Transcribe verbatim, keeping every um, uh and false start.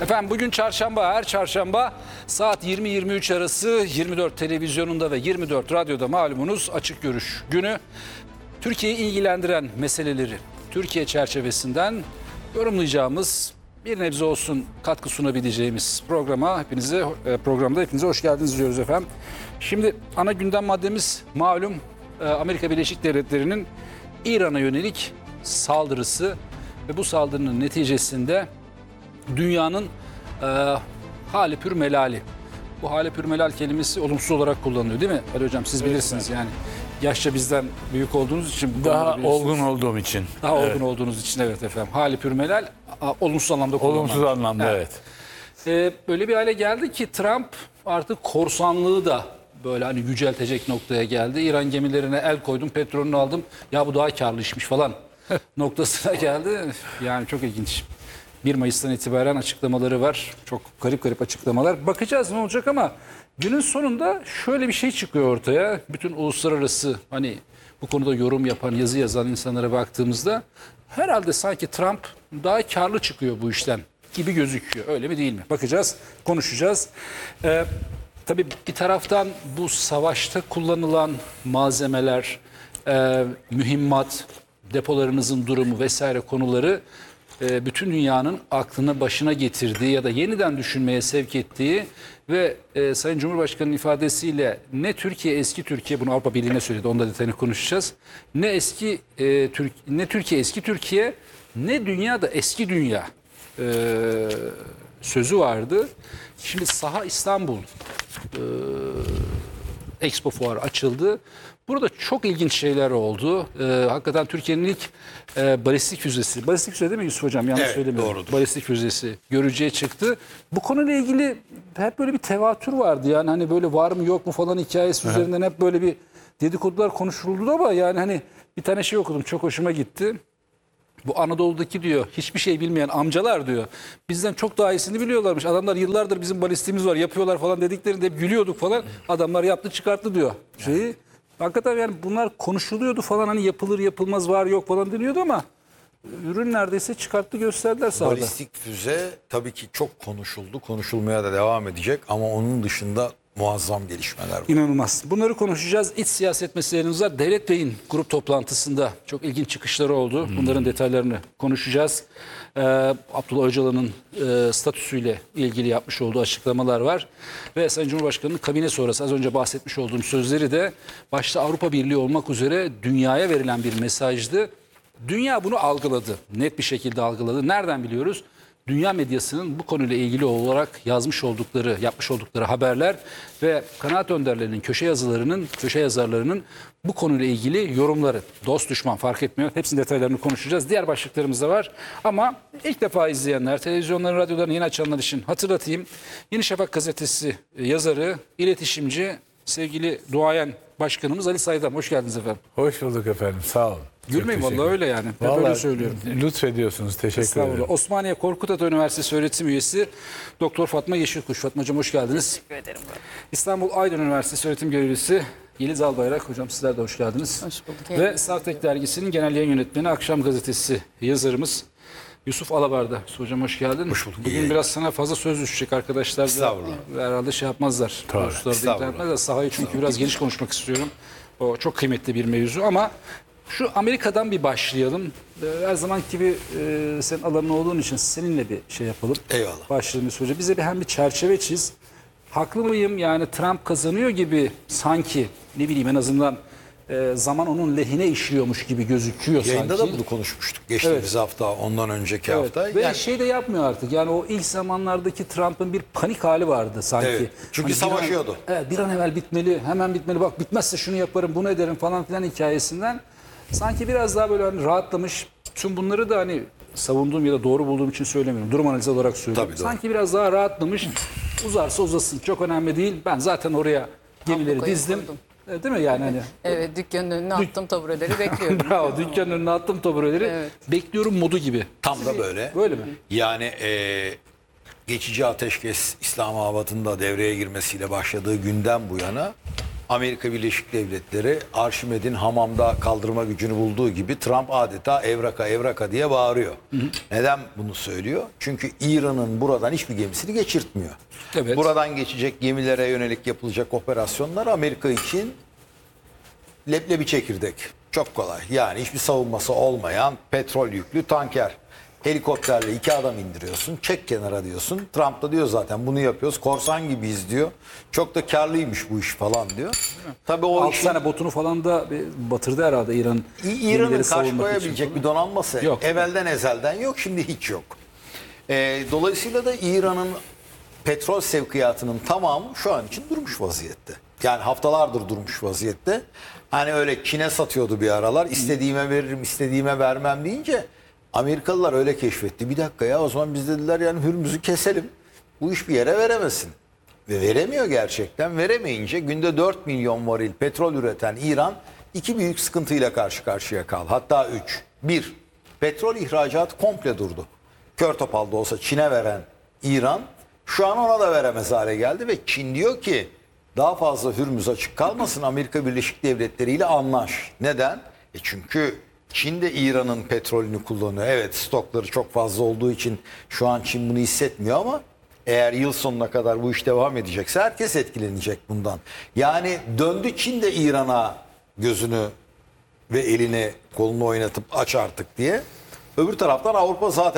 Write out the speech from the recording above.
Efendim bugün çarşamba, her çarşamba saat yirmi yirmi üç arası yirmi dört televizyonunda ve yirmi dört radyoda malumunuz açık görüş günü. Türkiye'yi ilgilendiren meseleleri Türkiye çerçevesinden yorumlayacağımız, bir nebze olsun katkı sunabileceğimiz programa hepinize programda hepinize hoş geldiniz diyoruz efendim. Şimdi ana gündem maddemiz malum Amerika Birleşik Devletleri'nin İran'a yönelik saldırısı ve bu saldırının neticesinde dünyanın e, hali pür melali. Bu hali pür melal kelimesi olumsuz olarak kullanılıyor değil mi Ali Hocam? Siz bilirsiniz yani. Yaşça bizden büyük olduğunuz için. Daha olgun olduğum için. Daha evet. olgun olduğunuz için evet efendim. Hali pür melal olumsuz anlamda kullanılıyor. Olumsuz anlamda evet. evet. E, böyle bir hale geldi ki Trump artık korsanlığı da böyle hani yüceltecek noktaya geldi. İran gemilerine el koydum, petrolünü aldım. Ya bu daha karlı işmiş falan noktasına geldi. Yani çok ilginç. bir Mayıs'tan itibaren açıklamaları var. Çok garip garip açıklamalar. Bakacağız ne olacak ama günün sonunda şöyle bir şey çıkıyor ortaya. Bütün uluslararası hani bu konuda yorum yapan, yazı yazan insanlara baktığımızda herhalde sanki Trump daha karlı çıkıyor bu işten gibi gözüküyor. Öyle mi değil mi? Bakacağız, konuşacağız. Ee, tabii bir taraftan bu savaşta kullanılan malzemeler, e, mühimmat, depolarınızın durumu vesaire konuları bütün dünyanın aklına başına getirdiği ya da yeniden düşünmeye sevk ettiği ve e, Sayın Cumhurbaşkanı'nın ifadesiyle ne Türkiye eski Türkiye, bunu Avrupa Birliği'ne söyledi, onda detayını konuşacağız. Ne eski e, Türk ne Türkiye eski Türkiye, ne dünya da eski dünya e, sözü vardı. Şimdi Saha İstanbul e, Expo Fuarı açıldı. Burada çok ilginç şeyler oldu. Ee, hakikaten Türkiye'nin ilk e, balistik füzesi, balistik füze değil mi Yusuf Hocam? Yanlış evet, söylemiyorum. Doğrudur. Balistik füzesi görücüye çıktı. Bu konuyla ilgili hep böyle bir tevatür vardı. Yani hani böyle var mı yok mu falan hikayesi Hı. üzerinden hep böyle bir dedikodular konuşuldu ama yani hani bir tane şey okudum, çok hoşuma gitti. Bu Anadolu'daki diyor hiçbir şey bilmeyen amcalar diyor bizden çok daha iyisini biliyorlarmış. Adamlar yıllardır bizim balistiğimiz var yapıyorlar falan dediklerinde hep gülüyorduk falan. Adamlar yaptı çıkarttı diyor şeyi. Hakikaten yani bunlar konuşuluyordu falan, hani yapılır yapılmaz var yok falan deniyordu ama ürün neredeyse çıkarttı gösterdiler sahada. Balistik füze tabii ki çok konuşuldu, konuşulmaya da devam edecek ama onun dışında muazzam gelişmeler var. İnanılmaz. Bunları konuşacağız. İç siyaset meselelerimiz var. Devlet Bey'in grup toplantısında çok ilginç çıkışları oldu. Hmm. Bunların detaylarını konuşacağız. Ee, Abdullah Öcalan'ın e, statüsüyle ilgili yapmış olduğu açıklamalar var. Ve Sayın Cumhurbaşkanı'nın kabine sonrası az önce bahsetmiş olduğum sözleri de başta Avrupa Birliği olmak üzere dünyaya verilen bir mesajdı. Dünya bunu algıladı. Net bir şekilde algıladı. Nereden biliyoruz? Dünya medyasının bu konuyla ilgili olarak yazmış oldukları, yapmış oldukları haberler ve kanaat önderlerinin, köşe yazılarının, köşe yazarlarının bu konuyla ilgili yorumları. Dost düşman fark etmiyor. Hepsinin detaylarını konuşacağız. Diğer başlıklarımız da var. Ama ilk defa izleyenler, televizyonların, radyoların yeni açanlar için hatırlatayım. Yeni Şafak gazetesi yazarı, iletişimci, sevgili duayen başkanımız Ali Saydam. Hoş geldiniz efendim. Hoş bulduk efendim. Sağ olun. Gülmeyin vallahi öyle yani. Hep vallahi öyle söylüyorum. Lütfediyorsunuz. Teşekkür ederim. Osmaniye Korkut Ata Üniversitesi öğretim üyesi Doktor Fatma Yeşilkuş. Fatma Hocam hoş geldiniz. Teşekkür ederim. İstanbul Aydın Üniversitesi öğretim görevlisi Yeliz Albayrak. Hocam sizler de hoş geldiniz. Hoş bulduk. Ve Sartek Dergisi'nin genel yayın yönetmeni, Akşam Gazetesi yazarımız Yusuf Alabar'da. Hocam hoş geldin. Hoş bulduk. Bugün biraz sana fazla söz düşecek, arkadaşlar da herhalde şey yapmazlar. Dostlar da etmezler. Sahayı çünkü biraz geniş konuşmak istiyorum. O çok kıymetli bir mevzu ama şu Amerika'dan bir başlayalım. Her zaman gibi e, senin alanın olduğun için seninle bir şey yapalım. Eyvallah. Başlayalım Hoca. Bize bir hem bir çerçeve çiz. Haklı mıyım? Yani Trump kazanıyor gibi sanki, ne bileyim, en azından e, zaman onun lehine işliyormuş gibi gözüküyor Yayında sanki. da bunu konuşmuştuk. Geçtiğimiz Evet. hafta, ondan önceki Evet. hafta. Ve Yani, şey de yapmıyor artık. Yani o ilk zamanlardaki Trump'ın bir panik hali vardı sanki. Evet. Çünkü bir savaşıyordu. An, evet, bir an evvel bitmeli, hemen bitmeli. Bak bitmezse şunu yaparım, bunu ederim falan filan hikayesinden. Sanki biraz daha böyle hani rahatlamış. Tüm bunları da hani savunduğum ya da doğru bulduğum için söylemiyorum. Durum analizi olarak söylüyorum. Tabii, doğru. Sanki biraz daha rahatlamış. Uzarsa uzasın. Çok önemli değil. Ben zaten oraya gemileri Ablukayı dizdim. koydum. E, Değil mi yani hani? Evet, dükkanın önüne attım tabureleri bekliyorum. Bravo. Dükkanın önüne attım tabureleri. Evet. Bekliyorum modu gibi. tam da böyle. Böyle mi? Yani e, geçici ateşkes İslamabad'ın da devreye girmesiyle başladığı günden bu yana Amerika Birleşik Devletleri Arşimed'in hamamda kaldırma gücünü bulduğu gibi Trump adeta evraka evraka diye bağırıyor. Hı hı. Neden bunu söylüyor? Çünkü İran'ın buradan hiçbir gemisini geçirtmiyor. Evet. Buradan geçecek gemilere yönelik yapılacak operasyonlar Amerika için leblebi çekirdek. Çok kolay. Yani hiçbir savunması olmayan petrol yüklü tanker. Helikopterle iki adam indiriyorsun. Çek kenara diyorsun. Trump da diyor zaten bunu yapıyoruz. Korsan gibiyiz diyor. Çok da karlıymış bu iş falan diyor. Tabii o Altı işin tane botunu falan da bir batırdı herhalde İran. İ- İran'ın gemileri karşı savunmak için koyabilecek falan. bir donanması Yok. evvelden ezelden yok. Şimdi hiç yok. Ee, dolayısıyla da İran'ın petrol sevkiyatının tamamı şu an için durmuş vaziyette. Yani haftalardır durmuş vaziyette. Hani öyle Çin'e satıyordu bir aralar. İstediğime veririm, istediğime vermem deyince Amerikalılar öyle keşfetti. Bir dakika ya, o zaman biz dediler yani Hürmüz'ü keselim. Bu iş bir yere veremesin. Ve veremiyor gerçekten. Veremeyince günde dört milyon varil petrol üreten İran iki büyük sıkıntıyla karşı karşıya kaldı. Hatta üç. Bir, petrol ihracatı komple durdu. Kör topal da olsa Çin'e veren İran şu an ona da veremez hale geldi ve Çin diyor ki daha fazla Hürmüz açık kalmasın, Amerika Birleşik Devletleri ile anlaş. Neden? E çünkü Çin de İran'ın petrolünü kullanıyor. Evet, stokları çok fazla olduğu için şu an Çin bunu hissetmiyor ama eğer yıl sonuna kadar bu iş devam edecekse herkes etkilenecek bundan. Yani döndü Çin de İran'a gözünü ve elini kolunu oynatıp aç artık diye. Öbür taraftan Avrupa zaten